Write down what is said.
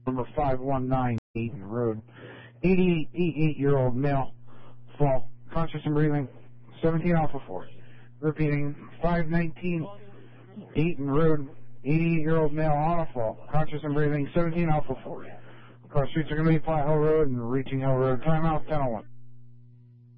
Number 519 Eaton Road. 88-year-old male. Fall. Conscious and breathing. 17 Alpha 4. Repeating. 519 Eaton Road. 88-year-old male on a fall. Conscious and breathing. 17 Alpha 4. Cross streets are going to be Flat Hill Road and reaching Hill Road. Timeout 10:01.